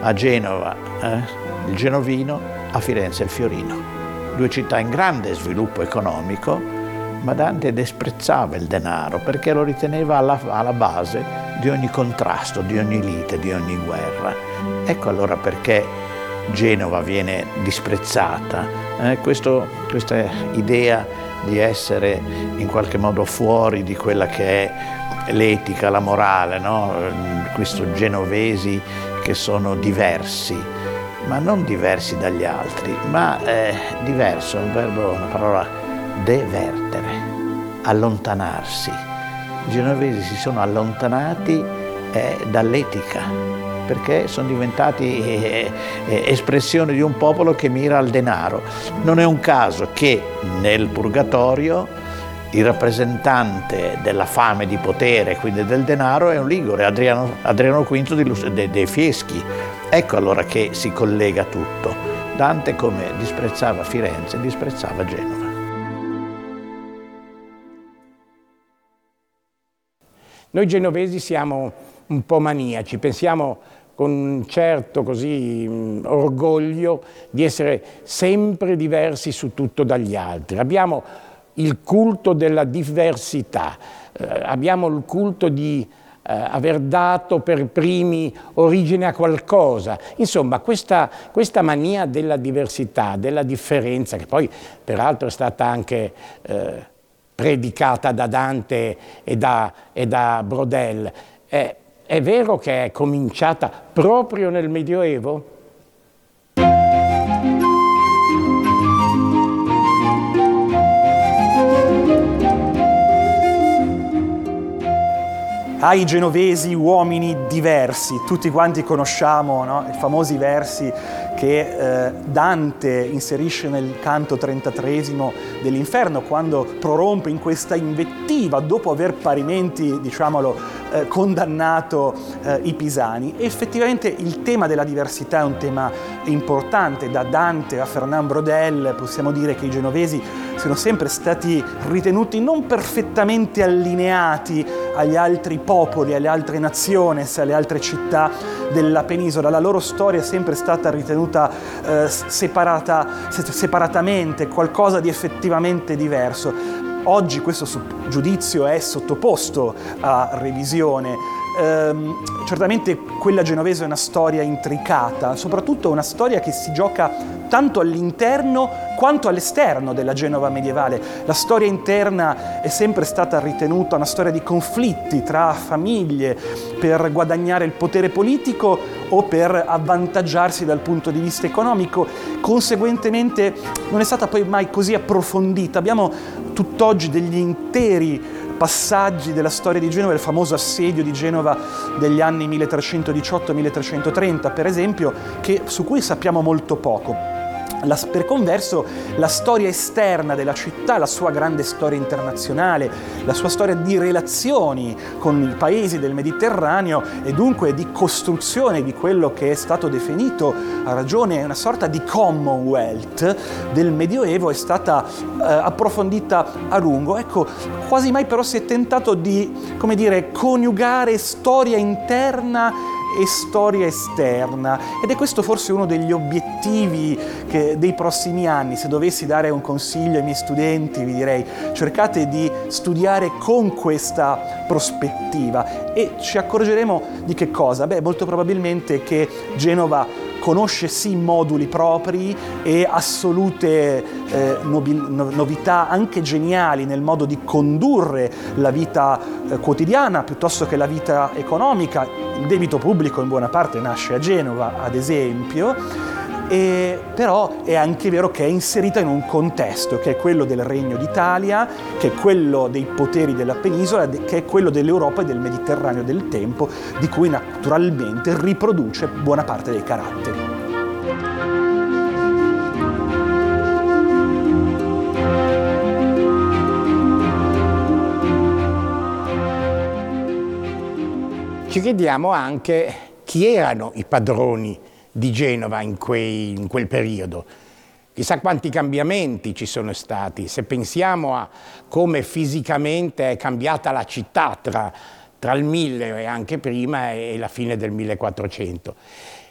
a Genova il genovino, a Firenze il fiorino. Due città in grande sviluppo economico, ma Dante disprezzava il denaro perché lo riteneva alla base di ogni contrasto, di ogni lite, di ogni guerra. Ecco allora perché Genova viene disprezzata. Questa idea di essere in qualche modo fuori di quella che è l'etica, la morale, no? Questi genovesi che sono diversi, ma non diversi dagli altri, ma diverso, è un verbo, una parola, devertere, allontanarsi. I genovesi si sono allontanati dall'etica, perché sono diventati espressione di un popolo che mira al denaro. Non è un caso che nel Purgatorio il rappresentante della fame di potere, quindi del denaro, è un ligure, Adriano V dei Fieschi. Ecco allora che si collega tutto. Dante, come disprezzava Firenze, disprezzava Genova. Noi genovesi siamo un po' maniaci, pensiamo con un certo orgoglio di essere sempre diversi su tutto dagli altri. Abbiamo il culto della diversità, abbiamo il culto di aver dato per primi origine a qualcosa. Insomma, questa mania della diversità, della differenza, che poi peraltro è stata anche predicata da Dante e da Braudel, è vero che è cominciata proprio nel Medioevo? Ai genovesi uomini diversi, tutti quanti conosciamo, no? I famosi versi che Dante inserisce nel canto 33esimo dell'Inferno, quando prorompe in questa invettiva dopo aver parimenti, diciamolo, condannato i pisani. E effettivamente il tema della diversità è un tema importante. Da Dante a Fernand Braudel possiamo dire che i genovesi sono sempre stati ritenuti non perfettamente allineati agli altri popoli, alle altre nazioni, alle altre città della penisola. La loro storia è sempre stata ritenuta separatamente, qualcosa di effettivamente diverso. Oggi questo giudizio è sottoposto a revisione. Certamente quella genovese è una storia intricata, soprattutto una storia che si gioca tanto all'interno quanto all'esterno della Genova medievale. La storia interna è sempre stata ritenuta una storia di conflitti tra famiglie per guadagnare il potere politico o per avvantaggiarsi dal punto di vista economico. Conseguentemente non è stata poi mai così approfondita. Abbiamo tutt'oggi degli interi passaggi della storia di Genova, il famoso assedio di Genova degli anni 1318-1330, per esempio, su cui sappiamo molto poco. Per converso, la storia esterna della città, la sua grande storia internazionale, la sua storia di relazioni con i paesi del Mediterraneo e dunque di costruzione di quello che è stato definito, a ragione, una sorta di Commonwealth del Medioevo, è stata approfondita a lungo. Ecco, quasi mai però si è tentato di, come dire, coniugare storia interna e storia esterna, ed è questo forse uno degli obiettivi dei prossimi anni. Se dovessi dare un consiglio ai miei studenti, vi direi: cercate di studiare con questa prospettiva, e ci accorgeremo di che cosa? Molto probabilmente che Genova conosce sì moduli propri e assolute novità anche geniali nel modo di condurre la vita quotidiana piuttosto che la vita economica. Il debito pubblico in buona parte nasce a Genova, ad esempio, però è anche vero che è inserita in un contesto che è quello del Regno d'Italia, che è quello dei poteri della penisola, che è quello dell'Europa e del Mediterraneo del tempo, di cui naturalmente riproduce buona parte dei caratteri. Ci chiediamo anche chi erano i padroni di Genova in quel periodo. Chissà quanti cambiamenti ci sono stati, se pensiamo a come fisicamente è cambiata la città tra il 1000 e anche prima e la fine del 1400.